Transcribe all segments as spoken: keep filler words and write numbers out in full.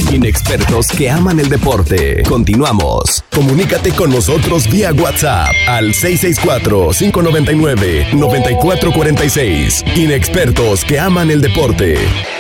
Inexpertos que aman el deporte. Continuamos. Comunícate con nosotros vía WhatsApp al seis seis cuatro, cinco nueve nueve, nueve cuatro cuatro seis. Inexpertos que aman el deporte.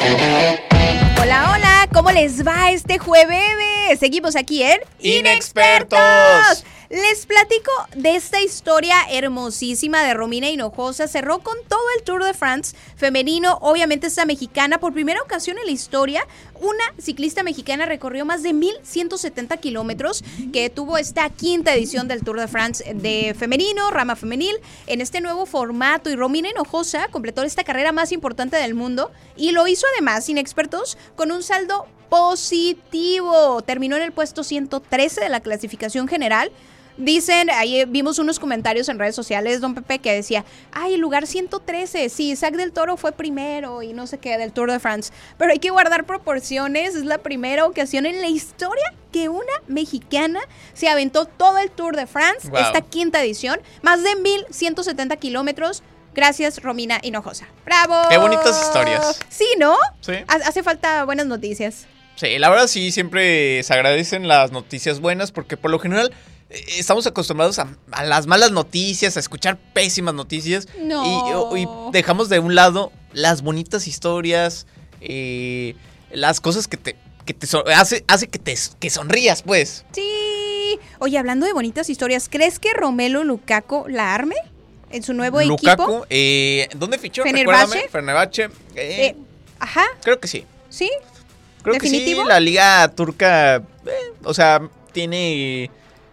Hola, hola, ¿cómo les va este jueves? Seguimos aquí en Inexpertos. Les platico de esta historia hermosísima de Romina Hinojosa. Cerró con todo el Tour de France femenino. Obviamente esta mexicana, por primera ocasión en la historia, una ciclista mexicana recorrió más de mil ciento setenta kilómetros, que tuvo esta quinta edición del Tour de France de femenino, rama femenil, en este nuevo formato. Y Romina Hinojosa completó esta carrera más importante del mundo y lo hizo además, Inexpertos, con un saldo positivo. Terminó en el puesto ciento trece de la clasificación general. Dicen, ahí vimos unos comentarios en redes sociales, don Pepe, que decía, ay, lugar ciento trece, sí, Isaac del Toro fue primero y no sé qué del Tour de France. Pero hay que guardar proporciones, es la primera ocasión en la historia que una mexicana se aventó todo el Tour de France, wow. Esta quinta edición, más de mil ciento setenta kilómetros. Gracias, Romina Hinojosa. ¡Bravo! ¡Qué bonitas historias! Sí, ¿no? Sí. Hace falta buenas noticias. Sí, la verdad sí, siempre se agradecen las noticias buenas porque por lo general estamos acostumbrados a, a las malas noticias, a escuchar pésimas noticias. No. Y, y dejamos de un lado las bonitas historias, eh, las cosas que te, que te so, hace, hace que te que sonrías, pues. Sí. Oye, hablando de bonitas historias, ¿crees que Romelu Lukaku la arme en su nuevo Lukaku, equipo? Eh, ¿Dónde fichó? Fenerbahce. Fenerbahce. Eh, eh, ajá. Creo que sí. ¿Sí? Creo ¿Definitivo? que sí. La liga turca, eh, o sea, tiene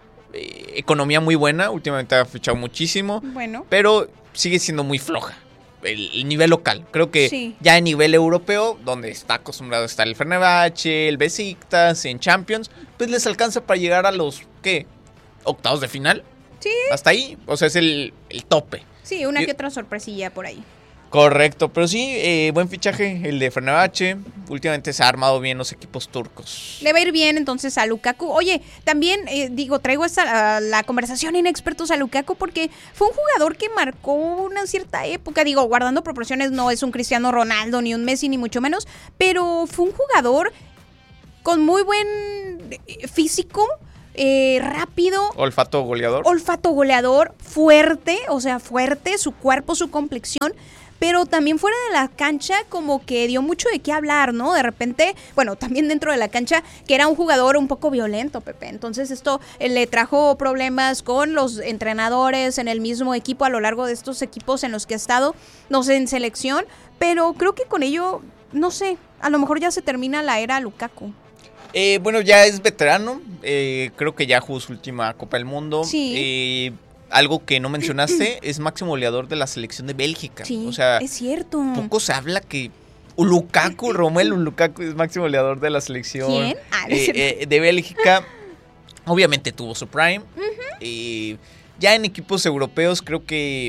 economía muy buena, últimamente ha fichado muchísimo, bueno, pero sigue siendo muy floja el, el nivel local. Creo que sí. Ya a nivel europeo, donde está acostumbrado a estar el Fenerbahce, el Besiktas, en Champions, pues les alcanza para llegar a los, ¿qué? ¿Octavos de final? Sí. Hasta ahí, o sea, es el, el tope. Sí, una y, que otra sorpresilla por ahí. Correcto, pero sí, eh, buen fichaje el de Fenerbahce. Últimamente se ha armado bien los equipos turcos. Le va a ir bien entonces a Lukaku. Oye, también eh, digo, traigo esta, uh, la conversación Inexpertos a Lukaku porque fue un jugador que marcó una cierta época. Digo, guardando proporciones, no es un Cristiano Ronaldo, ni un Messi, ni mucho menos, pero fue un jugador con muy buen físico. Eh, rápido. Olfato goleador. Olfato goleador, fuerte, o sea, fuerte, su cuerpo, su complexión. Pero también fuera de la cancha como que dio mucho de qué hablar, ¿no? De repente, bueno, también dentro de la cancha, que era un jugador un poco violento, Pepe. Entonces esto eh, le trajo problemas con los entrenadores en el mismo equipo a lo largo de estos equipos en los que ha estado, no sé, en selección. Pero creo que con ello, no sé, a lo mejor ya se termina la era Lukaku. Eh, bueno, ya es veterano, eh, creo que ya jugó su última Copa del Mundo. Sí. Eh, algo que no mencionaste es máximo goleador de la selección de Bélgica. Sí, o sea, es cierto. Poco se habla que Lukaku, Romelu Lukaku es máximo goleador de la selección. ¿Quién? Ah, eh, eh, de Bélgica. Obviamente tuvo su prime. Uh-huh. eh, ya en equipos europeos creo que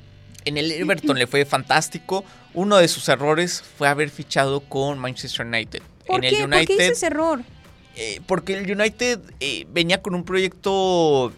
en el Everton le fue fantástico. Uno de sus errores fue haber fichado con Manchester United. ¿Por en qué? El United, ¿Por qué hizo ese error? Eh, porque el United eh, venía con un proyecto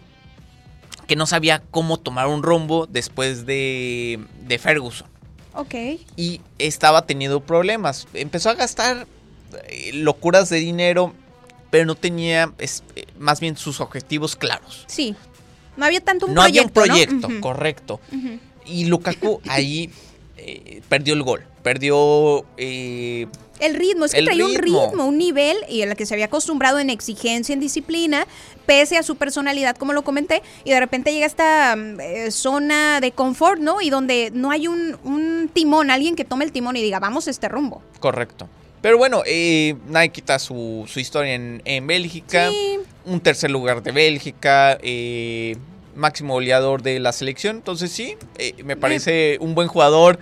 que no sabía cómo tomar un rumbo después de, de Ferguson. Ok. Y estaba teniendo problemas. Empezó a gastar eh, locuras de dinero, pero no tenía es, eh, más bien sus objetivos claros. Sí. No había tanto un no proyecto, había un proyecto, ¿no? Uh-huh. correcto. Uh-huh. Y Lukaku ahí eh, perdió el gol. Perdió... Eh, El ritmo, es que traía un ritmo, un nivel y a la que se había acostumbrado en exigencia, en disciplina, pese a su personalidad, como lo comenté, y de repente llega esta eh, zona de confort, ¿no? Y donde no hay un, un timón, alguien que tome el timón y diga, vamos a este rumbo. Correcto. Pero bueno, eh, nadie quita su, su historia en, en Bélgica, sí. Un tercer lugar de Bélgica, eh, máximo goleador de la selección, entonces sí, eh, me parece un buen jugador.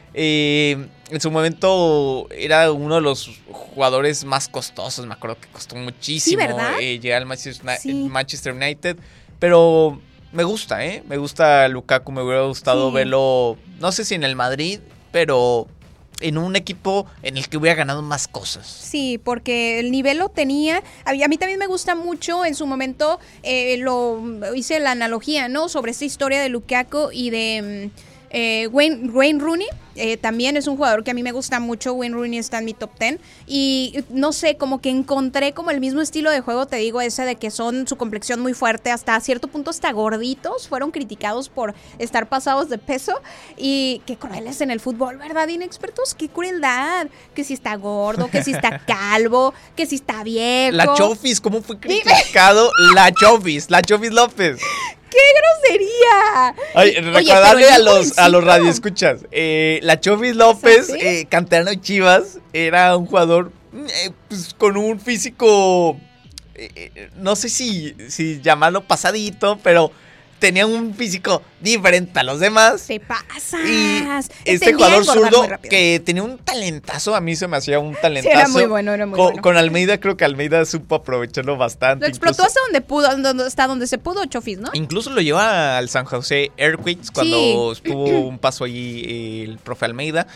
Eh, en su momento era uno de los jugadores más costosos, me acuerdo que costó muchísimo sí, ¿verdad? eh, llegar al Manchester, sí. Manchester United, pero me gusta, ¿eh? Me gusta Lukaku, me hubiera gustado sí. verlo, no sé si en el Madrid, pero en un equipo en el que hubiera ganado más cosas. Sí, porque el nivel lo tenía. A mí también me gusta mucho, en su momento eh, lo hice la analogía, ¿no? Sobre esta historia de Lukaku y de... Eh, Wayne, Wayne Rooney eh, también es un jugador que a mí me gusta mucho. Wayne Rooney está en mi top diez. Y no sé, como que encontré como el mismo estilo de juego, te digo, ese de que son su complexión muy fuerte, hasta cierto punto hasta gorditos. Fueron criticados por estar pasados de peso. Y qué crueles en el fútbol, ¿verdad, inexpertos? Qué crueldad. Que si está gordo, que si está calvo, que si está viejo. La Chofis, ¿cómo fue criticado? La Chofis, la Chofis López. ¡Qué grosería! Ay, Oye, recordarle a los, jovencito. a los radioescuchas. Eh, la Chofis López, ¿Sí? eh, canterano de Chivas, era un jugador eh, pues, con un físico, eh, no sé si, si llamarlo pasadito, pero tenía un físico diferente a los demás. Te pasas. Y este Tendía a jugador engordar zurdo muy rápido. que tenía un talentazo, a mí se me hacía un talentazo. Sí, era muy bueno, era muy con, bueno. con Almeida, creo que Almeida supo aprovecharlo bastante. Lo explotó incluso, hasta donde pudo, donde- hasta donde se pudo, Chofis, ¿no? incluso lo lleva al San José Earthquakes cuando Sí. estuvo un paso allí el profe Almeida.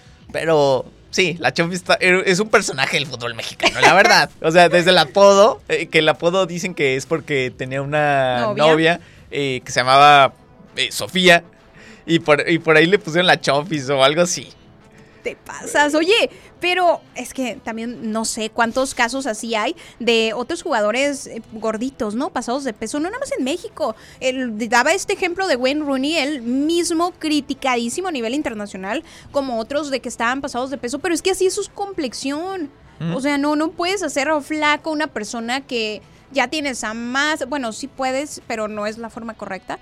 Pero sí, la Chofis está- es un personaje del fútbol mexicano, la verdad. O sea, desde el apodo, eh, que el apodo dicen que es porque tenía una Novia. novia, eh, que se llamaba eh, Sofía. Y por, y por ahí le pusieron la Chofis o algo así. Te pasas. Oye, pero es que también no sé cuántos casos así hay de otros jugadores eh, gorditos, ¿no? Pasados de peso, no nada más en México. Él daba este ejemplo de Wayne Rooney, él mismo criticadísimo a nivel internacional, como otros de que estaban pasados de peso, pero es que así es su complexión. Mm. O sea, no, no puedes hacer flaco una persona que ya tienes a más, bueno, sí puedes, pero no es la forma correcta.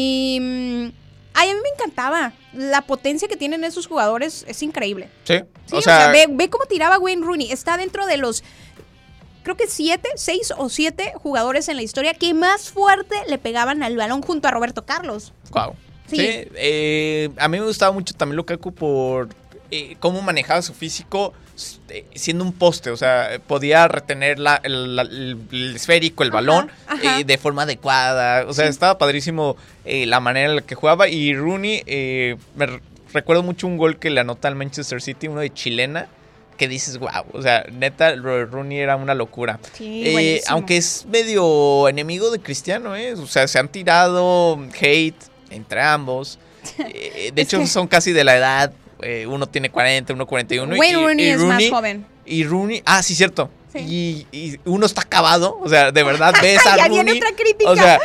Y mm, ay, a mí me encantaba. La potencia que tienen esos jugadores es increíble. Sí, Sí, o sea, ve, ve cómo tiraba Wayne Rooney. Está dentro de los, creo que siete, seis o siete jugadores en la historia que más fuerte le pegaban al balón junto a Roberto Carlos. wow. Sí. Sí, eh, a mí me gustaba mucho también Lukaku por eh, cómo manejaba su físico eh, siendo un poste. O sea, podía retener la, el, la- el- el esférico, el Ajá, balón, ajá. eh, de forma adecuada. O sea, estaba padrísimo eh, la manera en la que jugaba. Y Rooney, eh, me re- recuerdo mucho un gol que le anota al Manchester City, uno de chilena, que dices, wow, o sea, neta, Ro- Rooney era una locura. Sí, Eh, buenísimo. aunque es medio enemigo de Cristiano, ¿eh? O sea, se han tirado hate entre ambos. Eh, de Es hecho, que- son casi de la edad. Eh, uno tiene cuarenta, uno cuarenta y uno. Wayne y, Rooney y es Rooney- más joven. Y Rooney, ah, sí, cierto. Sí. Y, y uno está acabado, o sea, de verdad, ves a Ya Rooney. viene otra crítica. O sea,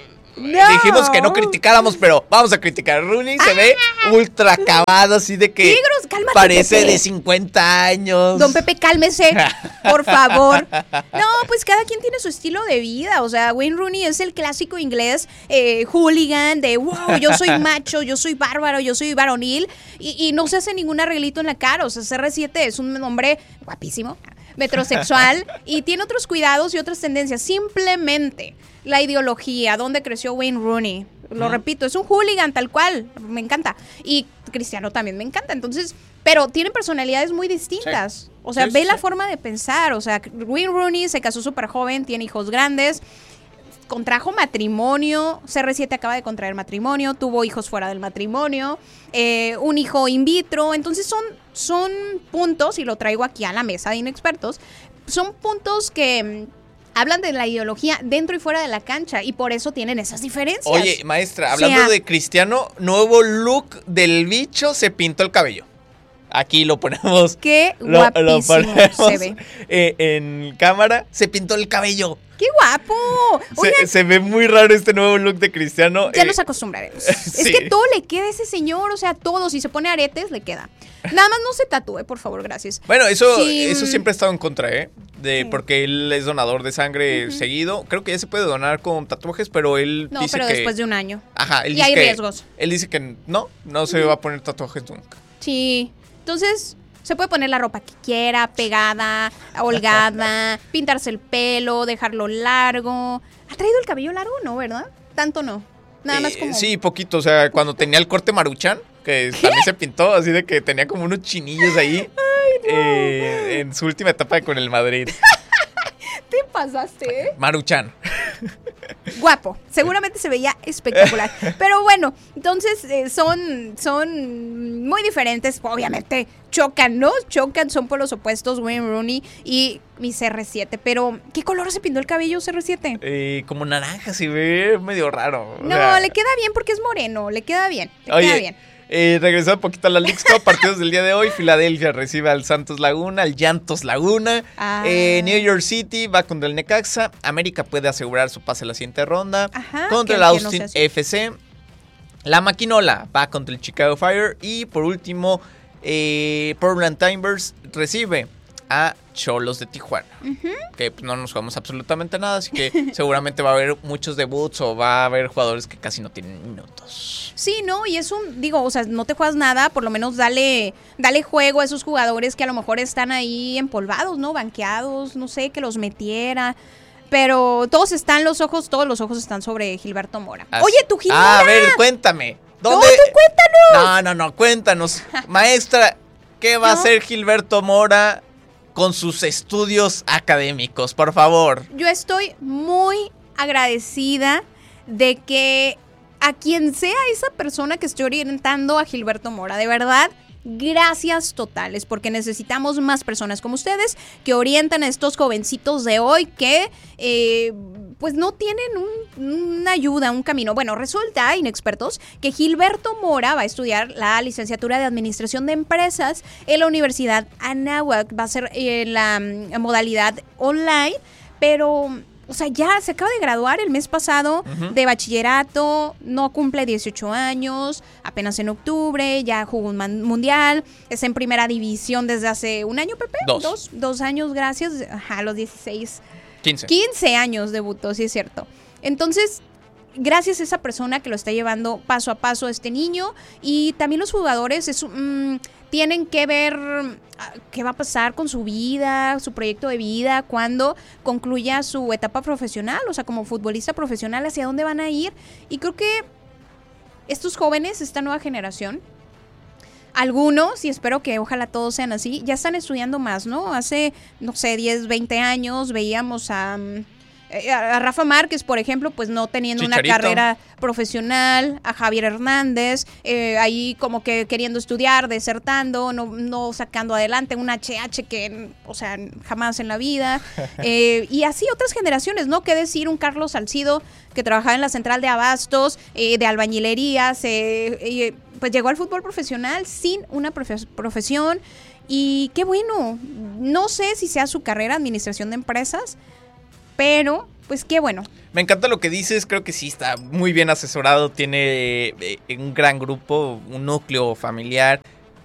No. dijimos que no criticáramos, pero vamos a criticar. Rooney se ve ultra acabado, así de que Tigros, cálmate, parece Pepe. de cincuenta años. Don Pepe, cálmese, por favor. No, pues cada quien tiene su estilo de vida. O sea, Wayne Rooney es el clásico inglés eh, hooligan de, wow, yo soy macho, yo soy bárbaro, yo soy varonil. Y, y no se hace ningún arreglito en la cara. O sea, C R siete es un hombre guapísimo, metrosexual, y tiene otros cuidados y otras tendencias. Simplemente la ideología, donde creció Wayne Rooney. Lo Ujú. repito, es un hooligan tal cual, me encanta. Y Cristiano también me encanta. Entonces, pero tienen personalidades muy distintas. Sí. O sea, Sí, ve sí, la sí. forma de pensar. O sea, Wayne Rooney se casó súper joven, tiene hijos grandes, contrajo matrimonio, C R siete acaba de contraer matrimonio, tuvo hijos fuera del matrimonio, eh, un hijo in vitro. Entonces son, son puntos, y lo traigo aquí a la mesa de inexpertos, son puntos que mm, hablan de la ideología dentro y fuera de la cancha, y por eso tienen esas diferencias. Oye, maestra, hablando sea- de Cristiano, nuevo look del bicho, se pintó el cabello. Aquí lo ponemos. Qué Lo, lo guapísimo ponemos se ve. eh, en cámara. Se pintó el cabello. ¡Qué guapo! Oigan, Se, se ve muy raro este nuevo look de Cristiano. ya eh, nos acostumbraremos. sí. Es que todo le queda a ese señor, o sea, todo. Si se pone aretes, le queda. Nada más no se tatúe, por favor, gracias. Bueno, eso, Sí, eso mm. siempre ha estado en contra, ¿eh? De, Sí. Porque él es donador de sangre seguido. Creo que ya se puede donar con tatuajes, pero él No, dice pero que... después de un año. Ajá, él Y dice hay que- riesgos. Él dice que no, no se va a poner tatuajes nunca. Sí. Entonces, se puede poner la ropa que quiera, pegada, holgada, pintarse el pelo, dejarlo largo. ¿Ha traído el cabello largo? No, ¿verdad? Tanto no. Nada más Eh, como... Sí, poquito. O sea, cuando tenía el corte Maruchan, que también se pintó, así de que tenía como unos chinillos ahí. eh, en su última etapa con el Madrid. ¿Te pasaste? Maruchan. Guapo, seguramente se veía espectacular. Pero bueno, entonces eh, son, son muy diferentes. Obviamente chocan, ¿no? Chocan, son por los opuestos, Wayne Rooney y mi C R siete. Pero, ¿qué color se pintó el cabello C R siete? Eh, como naranja, se ve medio raro. o No, sea, le queda bien porque es moreno, le queda bien, le Oye, queda bien. Eh, regresando un poquito a la Leagues Cup, partidos del día de hoy. Filadelfia recibe al Santos Laguna, al Llantos Laguna. Ah. Eh, New York City va contra el Necaxa. América puede asegurar su pase a la siguiente ronda. Ajá, contra que- el que no Austin se hace. F C. La Maquinola va contra el Chicago Fire. Y por último, eh, Portland Timbers recibe a Xolos de Tijuana. Ujú. Que pues, no nos jugamos absolutamente nada, así que seguramente va a haber muchos debuts o va a haber jugadores que casi no tienen minutos. Sí, no, y es un, digo, o sea, no te juegas nada, por lo menos dale, dale juego a esos jugadores que a lo mejor están ahí empolvados, ¿no? Banqueados, no sé, que los metiera. Pero todos están los ojos, todos los ojos están sobre Gilberto Mora. Así- Oye, tu Gil Ah, a Mora. ver, cuéntame. No, ¿Dónde? tú cuéntanos. No, no, no, cuéntanos. Maestra, ¿qué va a No. hacer Gilberto Mora con sus estudios académicos? Por favor. Yo estoy muy agradecida de que a quien sea esa persona que esté orientando a Gilberto Mora, de verdad, gracias totales, porque necesitamos más personas como ustedes que orientan a estos jovencitos de hoy que eh, pues no tienen un- una ayuda, un camino. Bueno, resulta, inexpertos, que Gilberto Mora va a estudiar la licenciatura de Administración de Empresas en la Universidad Anáhuac. Va a ser eh, la mm, modalidad online, pero... O sea, ya se acaba de graduar el mes pasado Ujú. de bachillerato, no cumple dieciocho años, apenas en octubre, ya jugó un man- mundial, está en primera división desde hace un año, Pepe. Dos. Dos, dos años, gracias. Ajá, a los dieciséis. quince. quince años debutó, sí es cierto. Entonces, gracias a esa persona que lo está llevando paso a paso a este niño. Y también los jugadores es, mm, tienen que ver ah, qué va a pasar con su vida, su proyecto de vida, cuando concluya su etapa profesional, o sea, como futbolista profesional, hacia dónde van a ir. Y creo que estos jóvenes, esta nueva generación, algunos, y espero que ojalá todos sean así, ya están estudiando más, ¿no? Hace, no sé, diez, veinte años veíamos a, mm, eh, a Rafa Márquez, por ejemplo, pues no teniendo una Chicharito. carrera profesional, a Javier Hernández, eh, ahí como que queriendo estudiar, desertando, no, no sacando adelante un H H que, o sea, jamás en la vida. Eh, y así otras generaciones, ¿no? Qué decir, un Carlos Salcido que trabajaba en la central de abastos, eh, de albañilerías, eh, eh, pues llegó al fútbol profesional sin una profe- profesión. Y qué bueno, no sé si sea su carrera, administración de empresas, pero pues qué bueno. Me encanta lo que dices, creo que sí está muy bien asesorado, tiene eh, un gran grupo, un núcleo familiar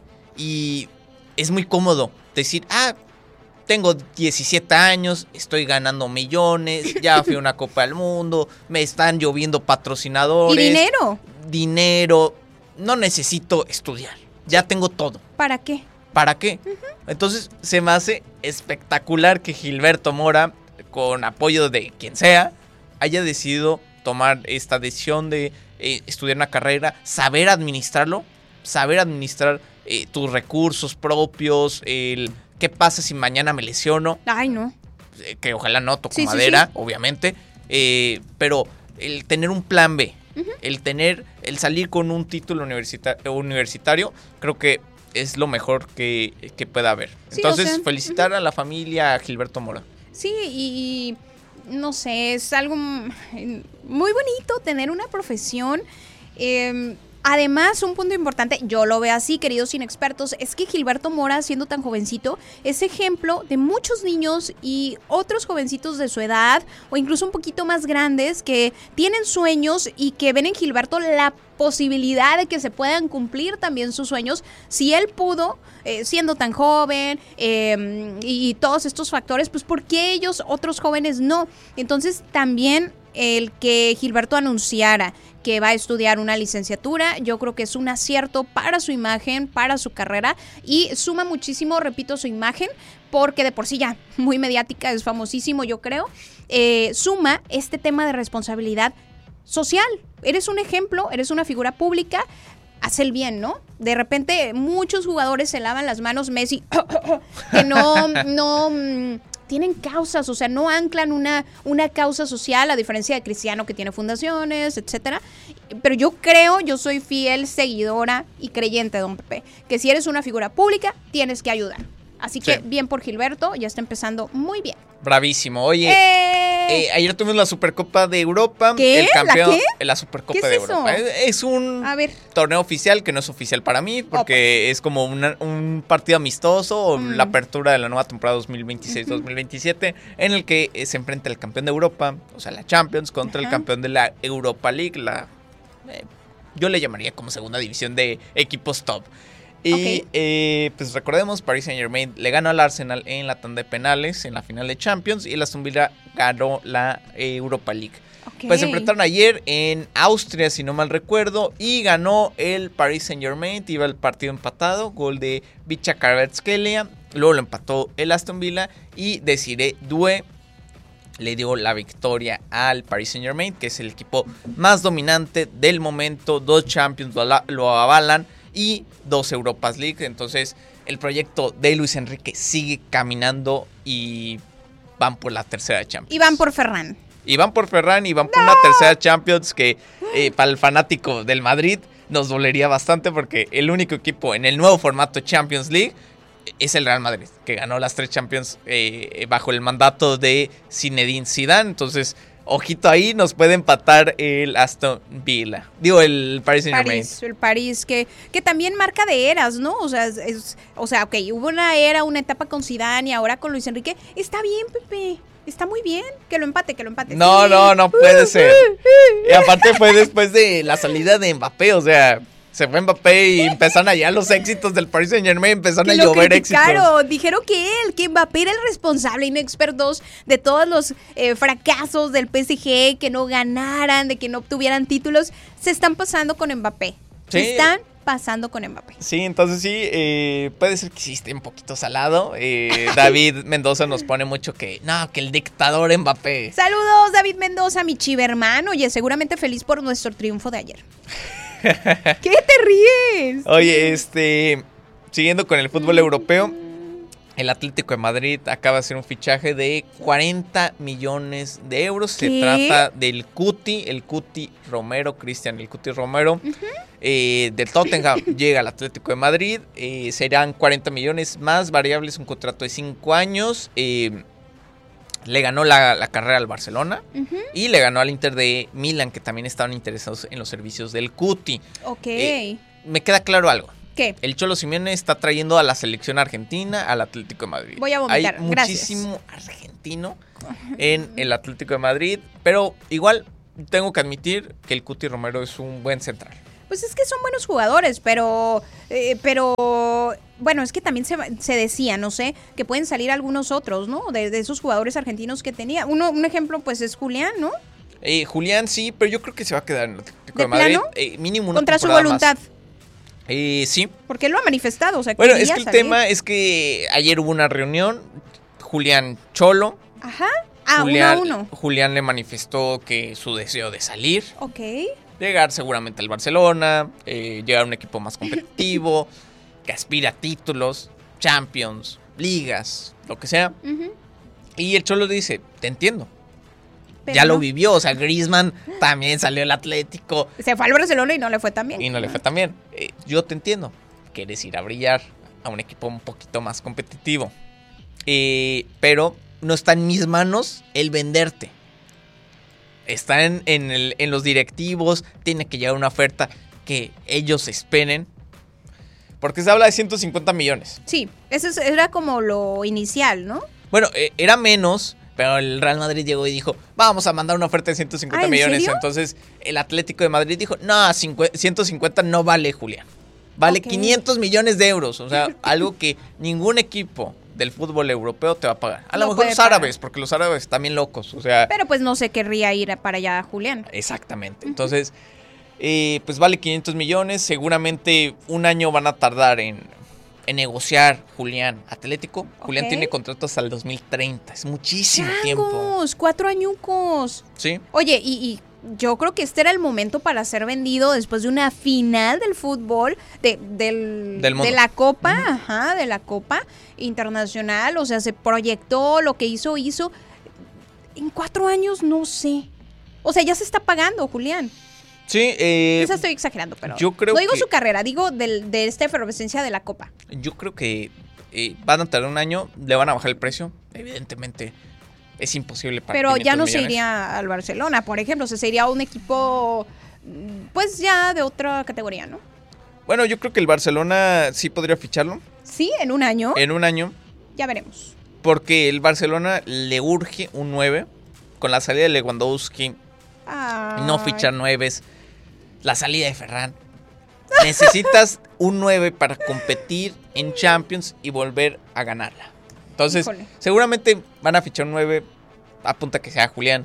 y es muy cómodo decir, ah, tengo diecisiete años, estoy ganando millones, ya fui a una Copa del Mundo, me están lloviendo Y patrocinadores. dinero, Dinero, no necesito estudiar, ya tengo todo. ¿para qué? ¿Para qué? Entonces se me hace espectacular que Gilberto Mora, con apoyo de quien sea, haya decidido tomar esta decisión de eh, estudiar una carrera, saber administrarlo, saber administrar eh, tus recursos propios, el qué pasa si mañana me lesiono, Ay, no. eh, que ojalá no toco Sí, sí, madera, sí. obviamente, eh, pero el tener un plan B, el tener, el salir con un título universita- universitario, creo que es lo mejor que, que pueda haber. Sí, Entonces, o sea, felicitar a la familia, a Gilberto Mora. Sí, y, y no sé, es algo mm, muy bonito tener una profesión. Eh, además, un punto importante, yo lo veo así, queridos inexpertos, es que Gilberto Mora, siendo tan jovencito, es ejemplo de muchos niños y otros jovencitos de su edad, o incluso un poquito más grandes, que tienen sueños y que ven en Gilberto la posibilidad de que se puedan cumplir también sus sueños. Si él pudo, eh, siendo tan joven, eh, y todos estos factores, pues ¿por qué ellos, otros jóvenes, no? Entonces también el que Gilberto anunciara que va a estudiar una licenciatura, yo creo que es un acierto para su imagen, para su carrera, y suma muchísimo, repito, su imagen, porque de por sí ya muy mediática, es famosísimo, yo creo. Eh, suma este tema de responsabilidad social. Eres un ejemplo, eres una figura pública, haz el bien, ¿no? De repente muchos jugadores se lavan las manos, Messi, que no, no mm, tienen causas, o sea, no anclan una, una causa social, a diferencia de Cristiano, que tiene fundaciones, etcétera. Pero yo creo, yo soy fiel seguidora y creyente, don Pepe, que si eres una figura pública, tienes que ayudar. Así que Sí. bien por Gilberto, ya está empezando muy bien. Bravísimo. Oye, ¡Eh! Eh, ayer tuvimos la Supercopa de Europa. ¿Qué? El campeón, ¿La qué? La Supercopa ¿Qué es de eso? Europa. Es, es un A ver. torneo oficial que no es oficial para mí porque es como una- un partido amistoso o Mm. la apertura de la nueva temporada dos mil veintiséis dos mil veintisiete en el que eh, se enfrenta el campeón de Europa, o sea, la Champions, contra Ajá. el campeón de la Europa League, la eh, yo le llamaría como segunda división de equipos top. Y Ok. eh, pues recordemos, Paris Saint Germain le ganó al Arsenal en la tanda de penales en la final de Champions y el Aston Villa ganó la eh, Europa League. Ok. Pues se enfrentaron ayer en Austria, si no mal recuerdo, y ganó el Paris Saint Germain. Iba el partido empatado, gol de Vicha Kvaratskhelia. Luego lo empató el Aston Villa y Desiree Doué le dio la victoria al Paris Saint Germain, que es el equipo más dominante del momento. Dos Champions lo, ala- lo avalan y dos Europas League. Entonces el proyecto de Luis Enrique sigue caminando y van por la tercera Champions. Y van por Ferran. Y van por Ferran y van por una tercera Champions que eh, para el fanático del Madrid nos dolería bastante porque el único equipo en el nuevo formato Champions League es el Real Madrid, que ganó las tres Champions eh, bajo el mandato de Zinedine Zidane. Entonces, ojito ahí, nos puede empatar el Aston Villa. Digo, el Paris Saint-Germain. París, el París, que, que también marca de eras, ¿no? O sea, es, es- o sea, ok, hubo una era, una etapa con Zidane y ahora con Luis Enrique. Está bien, Pepe. Está muy bien. Que lo empate, que lo empate. No, Sí. no, no puede ser. Y aparte fue después de la salida de Mbappé, o sea, se fue Mbappé y empezaron allá los éxitos del Paris Saint-Germain, empezaron Que a lo llover éxitos. criticaron, dijeron que él, que Mbappé era el responsable inexperto dos de todos los eh, fracasos del P S G, que no ganaran, de que no obtuvieran títulos. Se están pasando con Mbappé. Se Sí. están pasando con Mbappé. Sí, entonces sí, eh, puede ser que sí esté un poquito salado. Eh, David Mendoza nos pone mucho que, no, que el dictador Mbappé. Saludos, David Mendoza, mi chiva hermano. Oye, seguramente feliz por nuestro triunfo de ayer. ¿Qué te ríes? Oye, este, siguiendo con el fútbol europeo, el Atlético de Madrid acaba de hacer un fichaje de cuarenta millones de euros. Se ¿Qué? trata del Cuti, el Cuti Romero, Cristian, el Cuti Romero, eh, del Tottenham. Llega al Atlético de Madrid, eh, serán cuarenta millones más variables, un contrato de cinco años. eh, le ganó la, la carrera al Barcelona Ujú. y le ganó al Inter de Milán, que también estaban interesados en los servicios del Cuti. Ok. Eh, Me queda claro algo. ¿Qué? El Cholo Simeone está trayendo a la selección argentina al Atlético de Madrid. Voy a vomitar, Hay gracias. muchísimo argentino en el Atlético de Madrid, pero igual tengo que admitir que el Cuti Romero es un buen central. Pues es que son buenos jugadores, pero, eh, pero, bueno, es que también se, se decía, no sé, que pueden salir algunos otros, ¿no? De, de esos jugadores argentinos que tenía. Uno, un ejemplo, pues, es Julián, ¿no? Eh, Julián sí, pero yo creo que se va a quedar en el Atlético ¿De de, Madrid. plano? Eh, mínimo una Contra su temporada voluntad. más. Eh, sí. Porque él lo ha manifestado, o sea, Bueno, quería es que el salir. tema es que ayer hubo una reunión. Julián Cholo. Ajá. Ah, Julián, uno a uno. Julián le manifestó que su deseo de salir. Ok. Llegar seguramente al Barcelona, eh, llegar a un equipo más competitivo, que aspira a títulos, Champions, ligas, lo que sea. Ujú. Y el Cholo dice, te entiendo. Pero ya lo no. vivió, o sea, Griezmann también salió al Atlético Se fue al Barcelona y no le fue tan bien. y no le fue tan bien. Eh, yo te entiendo, quieres ir a brillar a un equipo un poquito más competitivo. Eh, pero no está en mis manos el venderte. Está en, en, el- en los directivos, tiene que llegar una oferta que ellos esperen. Porque se habla de ciento cincuenta millones. Sí, eso es- era como lo inicial, ¿no? Bueno, eh, era menos, pero el Real Madrid llegó y dijo, vamos a mandar una oferta de ciento cincuenta Ah, ¿en millones. serio? Entonces el Atlético de Madrid dijo, no, cincu- ciento cincuenta no vale, Julián. Vale Ok. quinientos millones de euros. O sea, algo que ningún equipo del fútbol europeo te va a pagar. A lo No mejor puede los pagar. árabes, porque los árabes están bien locos. O sea, Pero pues no se querría ir a- para allá Julián. exactamente. Entonces, eh, pues vale quinientos millones. Seguramente un año van a tardar en, en negociar Julián Atlético. Julián Ok. tiene contrato hasta el dos mil treinta. Es muchísimo tiempo. ¡Changos! Cuatro añucos. Sí. Oye, y, y yo creo que este era el momento para ser vendido después de una final del fútbol, de, del, Del mundo. de la Copa, ajá, de la Copa Internacional. O sea, se proyectó, lo que hizo, hizo. En cuatro años, no sé. O sea, ya se está pagando, Julián. Sí, eh, Quizás estoy exagerando, pero yo creo no digo que- su carrera, digo del, de esta efervescencia de la Copa. yo creo que eh, van a tardar un año, le van a bajar el precio, evidentemente. es imposible para Pero ya no millones. se iría al Barcelona, por ejemplo, o sea, se iría a un equipo, pues ya de otra categoría, ¿no? Bueno, yo creo que el Barcelona sí podría ficharlo. Sí, en un año. En un año. Ya veremos. Porque el Barcelona le urge un nueve. Con la salida de Lewandowski, Ay. no fichar nueves. La salida de Ferran. Necesitas un nueve para competir en Champions y volver a ganarla. Entonces, Híjole. seguramente van a fichar un nueve. Apunta que sea Julián.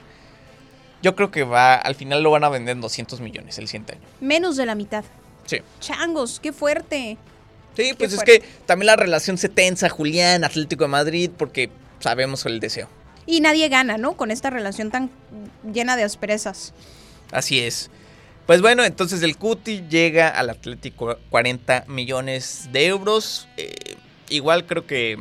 Yo creo que va, al final lo van a vender en doscientos millones el siguiente año. Menos de la mitad. Sí. Changos, qué fuerte. Sí, pues es fuerte. que también la relación se tensa, Julián, Atlético de Madrid, porque sabemos el deseo. Y nadie gana, ¿no? Con esta relación tan llena de asperezas. Así es. Pues bueno, entonces el Cuti llega al Atlético cuarenta millones de euros. Eh, igual creo que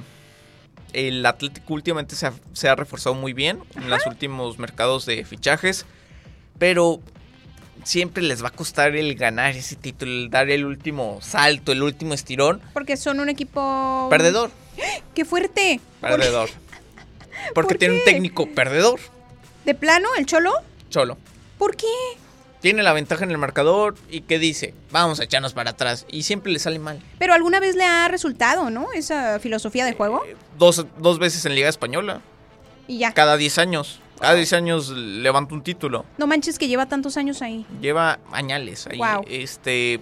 el Atlético últimamente se ha, se ha reforzado muy bien en los últimos mercados de fichajes. Pero siempre les va a costar el ganar ese título, el dar el último salto, el último estirón. Porque son un equipo... Perdedor. ¡Qué fuerte! Perdedor. Porque ¿Por tiene qué? un técnico perdedor. ¿De plano, el Cholo? Cholo. ¿Por qué? Tiene la ventaja en el marcador y ¿qué dice? Vamos a echarnos para atrás. Y siempre le sale mal. Pero alguna vez le ha resultado, ¿no? Esa filosofía de juego. Eh, dos, dos veces en Liga Española. Y ya. Cada diez años. Cada diez años levanta un título. No manches que lleva tantos años ahí. Lleva añales ahí. Wow. Este.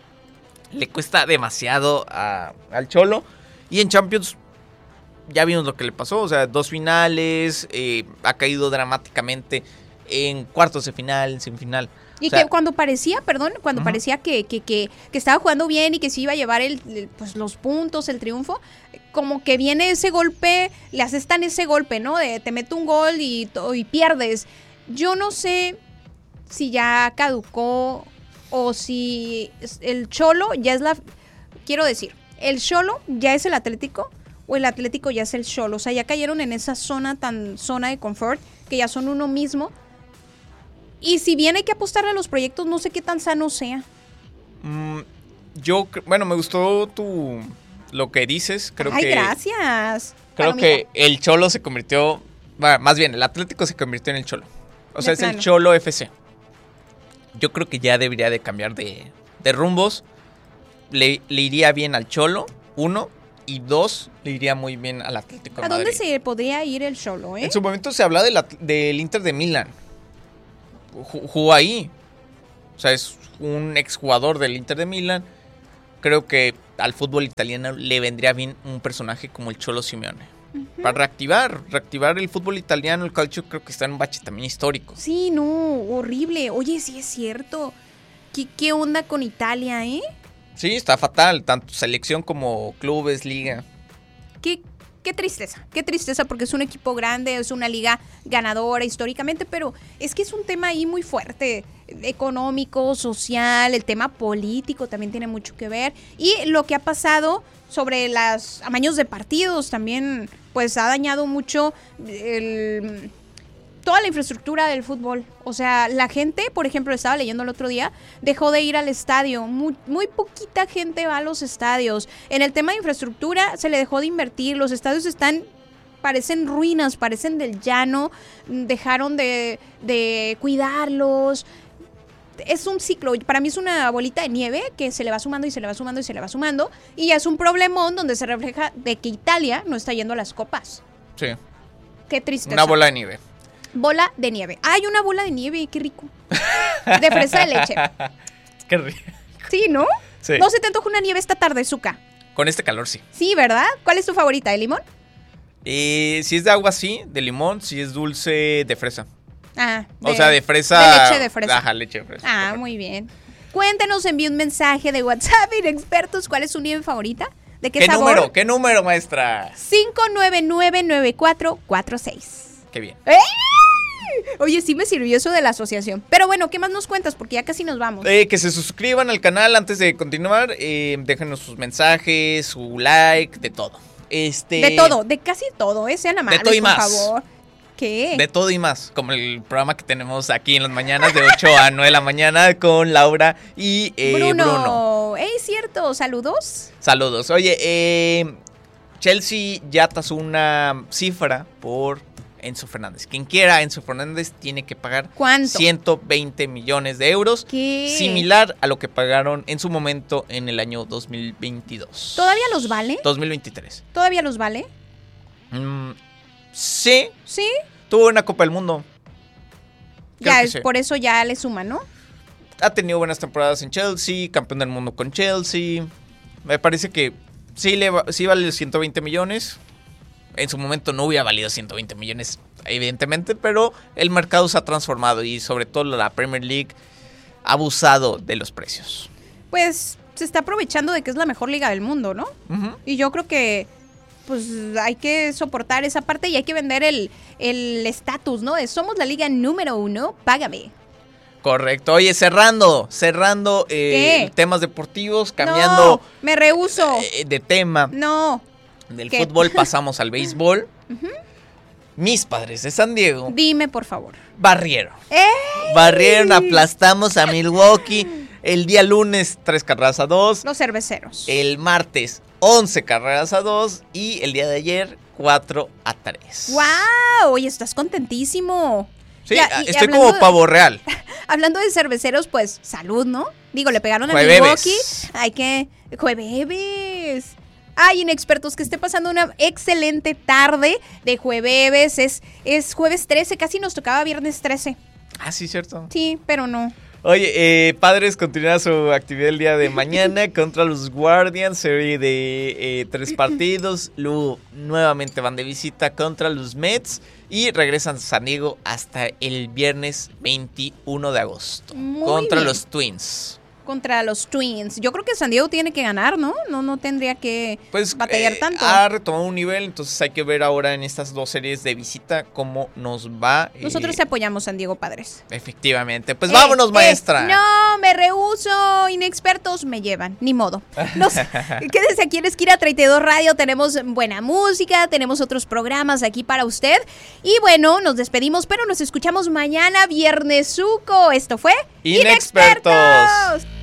Le cuesta demasiado a- al Cholo. Y en Champions ya vimos lo que le pasó. O sea, dos finales. eh, ha caído dramáticamente en cuartos de final, en semifinal. Y O sea, que cuando parecía, perdón, cuando Ujú. parecía que, que, que, que estaba jugando bien y que se iba a llevar el, el, pues, los puntos, el triunfo, como que viene ese golpe, le asestan ese golpe, ¿no? De te meto un gol y, to- y pierdes. Yo no sé si ya caducó o si es- el Cholo ya es la... Quiero decir, ¿el Cholo ya es el Atlético o el Atlético ya es el Cholo? O sea, ya cayeron en esa zona tan zona de confort que ya son uno mismo. Y si bien hay que apostarle a los proyectos, no sé qué tan sano sea. mm, yo, cre- bueno, me gustó tu lo que dices. Creo Ay, que gracias. Creo Palomita. que el Cholo se convirtió, bueno, más bien, el Atlético se convirtió en el Cholo. O sea, De es el plano. Cholo F C. Yo creo que ya debería de cambiar de, de rumbos. Le, le iría bien al Cholo, uno, y dos, le iría muy bien al Atlético de ¿A dónde Madrid. se podría ir el Cholo, eh? En su momento se hablaba del, At- del Inter de Milán. Ju- Jugó ahí. O sea, es un exjugador del Inter de Milán. Creo que al fútbol italiano le vendría bien un personaje como el Cholo Simeone. Para reactivar, reactivar el fútbol italiano, el calcio creo que está en un bache también histórico. Sí, no, horrible. Oye, sí es cierto. ¿Qué, qué onda con Italia, eh? Sí, está fatal, tanto selección como clubes, liga. Qué, qué tristeza, qué tristeza porque es un equipo grande, es una liga ganadora históricamente, pero es que es un tema ahí muy fuerte, económico, social, el tema político también tiene mucho que ver y lo que ha pasado sobre los amaños de partidos también pues ha dañado mucho el, toda la infraestructura del fútbol. O sea, la gente, por ejemplo, estaba leyendo el otro día, dejó de ir al estadio. Muy, muy poquita gente va a los estadios. En el tema de infraestructura se le dejó de invertir. Los estadios están, parecen ruinas, parecen del llano. Dejaron de, de cuidarlos. Es un ciclo, para mí es una bolita de nieve que se le va sumando y se le va sumando y se le va sumando. Y ya es un problemón donde se refleja de que Italia no está yendo a las copas. Sí, Qué tristeza. una bola de nieve. Bola de nieve. Hay una bola de nieve, qué rico. De fresa de leche. Qué rico. Sí, ¿no? Sí. ¿No se te antoja una nieve esta tarde, Zuka? Con este calor sí. Sí, ¿verdad? ¿Cuál es tu favorita? ¿De limón? Eh, si es de agua sí, de limón, si es dulce de fresa. Ah, o sea, de fresa. De leche de fresa. Ajá, leche de fresa. Ah, correcto. muy bien. Cuéntenos, envíe un mensaje de WhatsApp, inexpertos, ¿cuál es su nieve favorita? ¿De qué, ¿Qué sabor? número? ¿Qué número, maestra? cinco nueve nueve nueve cuatro cuatro seis. Qué bien. ¡Eh! Oye, sí me sirvió eso de la asociación. Pero bueno, ¿qué más nos cuentas? Porque ya casi nos vamos. Eh, que se suscriban al canal antes de continuar. Eh, déjenos sus mensajes, su like, de todo. Este, De todo, de casi todo, ¿eh? Sean amables, todo y por más. favor. ¿Qué? De todo y más. Como el programa que tenemos aquí en las mañanas de ocho a nueve de la mañana con Laura y eh, Bruno. Bruno. ¡Ey, cierto! Saludos. Saludos. Oye, eh, Chelsea ya tasó una cifra por Enzo Fernández. Quien quiera a Enzo Fernández tiene que pagar ¿Cuánto? ciento veinte millones de euros. ¿Qué? Similar a lo que pagaron en su momento en el año dos mil veintidós. ¿Todavía los vale? dos mil veintitrés. ¿Todavía los vale? Mm, sí. ¿Sí? Tuvo una Copa del Mundo. Creo Ya, que es sí. por eso ya le suma, ¿no? Ha tenido buenas temporadas en Chelsea, campeón del mundo con Chelsea. Me parece que sí, le va- sí vale ciento veinte millones. En su momento no hubiera valido ciento veinte millones, evidentemente, pero el mercado se ha transformado y sobre todo la Premier League ha abusado de los precios. Pues se está aprovechando de que es la mejor liga del mundo, ¿no? Ujú. Y yo creo que pues hay que soportar esa parte y hay que vender el el estatus, ¿no? De somos la liga número uno, págame. Correcto. Oye, cerrando, cerrando eh, ¿Qué? temas deportivos, cambiando No, me rehúso. eh, de tema. No, Del ¿qué? fútbol pasamos al béisbol. Mis Padres de San Diego dime por favor. barrieron. ¡Eh! Barrieron, aplastamos a Milwaukee. El día lunes, tres carreras a dos. Los cerveceros. El martes, once carreras a dos. Y el día de ayer, cuatro a tres. ¡Wow! Oye, estás contentísimo. Sí, Ya, y estoy hablando como de- pavo real. Hablando de cerveceros, pues salud, ¿no? Digo, le pegaron a Jueves. Milwaukee. Hay que... Jueves. Ay, inexpertos, que esté pasando una excelente tarde de jueves. Es, es jueves trece, casi nos tocaba viernes trece. Ah, sí, cierto. Sí, pero no. Oye, eh, Padres continúa su actividad el día de mañana contra los Guardians, serie de eh, tres partidos. Luego nuevamente van de visita contra los Mets y regresan a San Diego hasta el viernes veintiuno de agosto Muy contra bien. los Twins. Contra los Twins. Yo creo que San Diego tiene que ganar, ¿no? No, no tendría que Pues batallar eh, tanto. ha retomado un nivel, entonces hay que ver ahora en estas dos series de visita cómo nos va. eh, Nosotros te apoyamos, San Diego Padres. Efectivamente. Pues Eh, vámonos, eh, maestra. no, me rehúso. Inexpertos me llevan. Ni modo. Nos, quédese aquí en Esquina treinta y dos Radio. Tenemos buena música, tenemos otros programas aquí para usted. Y bueno, nos despedimos, pero nos escuchamos mañana, viernesuco. Esto fue Inexpertos. Inexpertos.